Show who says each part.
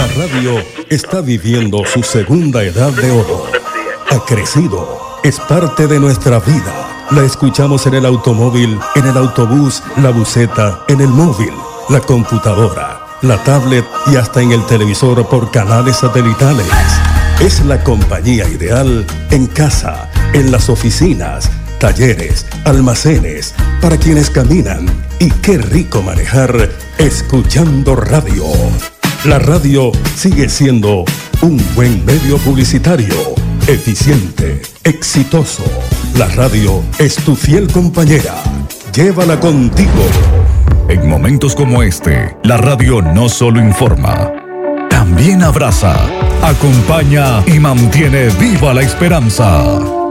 Speaker 1: La radio está viviendo su segunda edad de oro. Ha crecido, es parte de nuestra vida. La escuchamos en el automóvil, en el autobús, la buseta, en el móvil, la computadora, la tablet y hasta en el televisor por canales satelitales. Es la compañía ideal en casa, en las oficinas, talleres, almacenes, para quienes caminan. Y qué rico manejar escuchando radio. La radio sigue siendo un buen medio publicitario, eficiente, exitoso. La radio es tu fiel compañera. Llévala contigo.
Speaker 2: En momentos como este, la radio no solo informa, también abraza, acompaña y mantiene viva la esperanza.